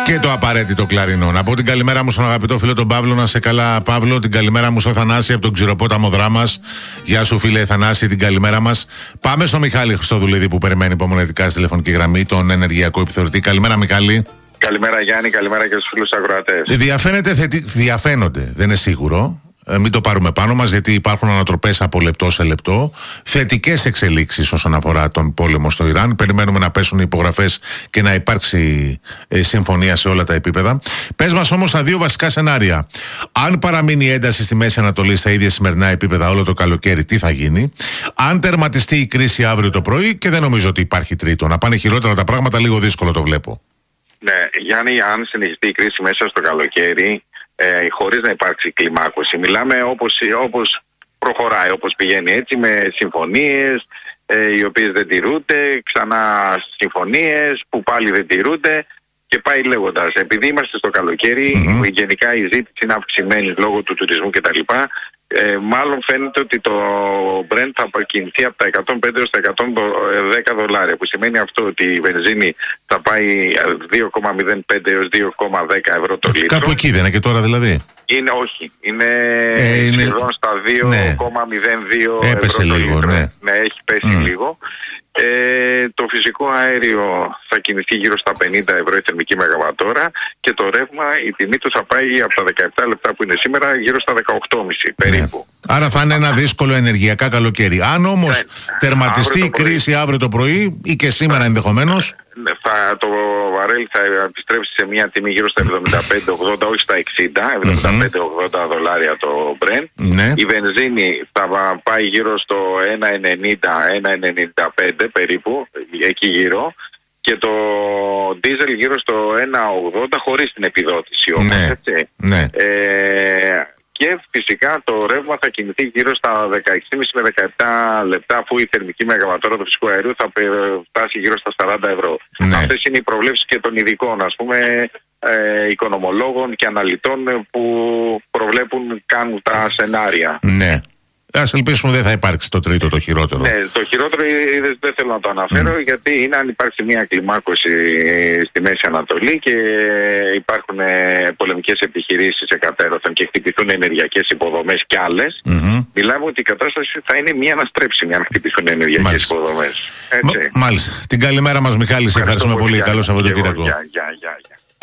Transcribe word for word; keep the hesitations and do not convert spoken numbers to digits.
Και το απαραίτητο κλαρινό. Να πω την καλημέρα μου στον αγαπητό φίλο τον Παύλο. Να σε καλά, Παύλο. Την καλημέρα μου στο Θανάση από τον Ξηροπόταμο Δράμας. Γεια σου, φίλε Θανάση, την καλημέρα μας. Πάμε στο Μιχάλη Χριστοδουλίδη που περιμένει υπομονετικά στη τηλεφωνική γραμμή, τον ενεργειακό επιθεωρητή. Καλημέρα, Μιχάλη. Καλημέρα, Γιάννη. Καλημέρα και στους φίλους ακροατές. Διαφαίνεται θετι... Διαφαίνονται, δεν είναι σίγουρο. Ε, μην το πάρουμε πάνω μας, γιατί υπάρχουν ανατροπές από λεπτό σε λεπτό. Θετικές εξελίξεις όσον αφορά τον πόλεμο στο Ιράν. Περιμένουμε να πέσουν οι υπογραφές και να υπάρξει ε, συμφωνία σε όλα τα επίπεδα. Πες μας όμως τα δύο βασικά σενάρια. Αν παραμείνει η ένταση στη Μέση Ανατολή στα ίδια σημερινά επίπεδα όλο το καλοκαίρι, τι θα γίνει. Αν τερματιστεί η κρίση αύριο το πρωί, και δεν νομίζω ότι υπάρχει τρίτο. Να πάνε χειρότερα τα πράγματα, λίγο δύσκολο το βλέπω. Ναι, Γιάννη, αν συνεχιστεί η κρίση μέσα στο καλοκαίρι, Ε, χωρίς να υπάρξει κλιμάκωση. Μιλάμε όπως, όπως προχωράει, όπως πηγαίνει έτσι, με συμφωνίες ε, οι οποίες δεν τηρούνται, ξανά συμφωνίες που πάλι δεν τηρούνται και πάει λέγοντας. Επειδή είμαστε στο καλοκαίρι, mm-hmm. γενικά η ζήτηση είναι αυξημένη λόγω του τουρισμού κτλ. Ε, μάλλον φαίνεται ότι το Brent θα κινηθεί από τα εκατόν πέντε έως τα εκατόν δέκα δολάρια, που σημαίνει αυτό ότι η βενζίνη θα πάει δύο κόμμα μηδέν πέντε έως δύο κόμμα δέκα ευρώ το λίτρο. Κάπου εκεί δεν είναι και τώρα δηλαδή? Είναι όχι, είναι, ε, είναι... σχεδόν στα δύο κόμμα μηδέν δύο ναι. Έπεσε ευρώ το λίγο, λίτρο. Ναι. ναι, έχει πέσει mm. λίγο. Ε, το φυσικό αέριο θα κινηθεί γύρω στα πενήντα ευρώ η θερμική μεγαβατόρα και το ρεύμα, η τιμή του θα πάει από τα δεκαεπτά λεπτά που είναι σήμερα γύρω στα δεκαοκτώ κόμμα πέντε περίπου. Ναι. Άρα θα είναι ένα δύσκολο ενεργειακά καλοκαίρι. Αν όμως ναι. τερματιστεί η κρίση αύριο το πρωί ή και σήμερα ενδεχομένως, ναι, θα, το βαρέλι θα επιστρέψει σε μια τιμή γύρω στα εβδομήντα πέντε ογδόντα, όχι στα εξήντα, εβδομήντα πέντε ογδόντα δολάρια το Brent. Ναι. Η βενζίνη θα πάει γύρω στο ένα ενενήντα, ένα ενενήντα πέντε περίπου, εκεί γύρω. Και το ντίζελ γύρω στο ένα ογδόντα χωρίς την επιδότηση όμως. Ναι. Έτσι. Ναι. Ε, και φυσικά το ρεύμα θα κινηθεί γύρω στα δεκαέξι κόμμα πέντε με δεκαεπτά λεπτά, αφού η θερμική μεγαβατόρα του φυσικού αερίου θα φτάσει γύρω στα σαράντα ευρώ. Ναι. Αυτές είναι οι προβλέψεις και των ειδικών, ας πούμε, ε, οικονομολόγων και αναλυτών που προβλέπουν, κάνουν τα σενάρια. Ναι. Ας ελπίσουμε δεν θα υπάρξει το τρίτο, το χειρότερο. Ναι, το χειρότερο δεν θέλω να το αναφέρω, mm. γιατί είναι αν υπάρξει μια κλιμάκωση στη Μέση Ανατολή και υπάρχουν πολεμικές επιχειρήσεις εκατέρωθεν και χτυπηθούν ενεργειακές υποδομές κι άλλες. Mm-hmm. Μιλάμε ότι η κατάσταση θα είναι μια αναστρέψιμη αν χτυπηθούν ενεργειακές Μάλιστα. υποδομές. Έτσι. Μάλιστα. Την καλημέρα μας, Μιχάλη. Σε ευχαριστούμε πολύ. Καλό Σαββατοκύριακο. Γεια, γεια, γεια.